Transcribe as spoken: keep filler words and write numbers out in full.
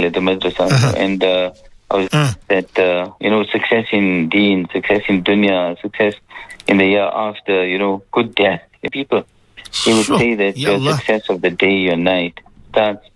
basically at the madrasa. Uh-huh. And uh, I was Uh. that, uh, you know, success in deen, success in dunya, success in the year after, you know, good death. People, he would Sure. say that Ya your Allah. success of the day or night starts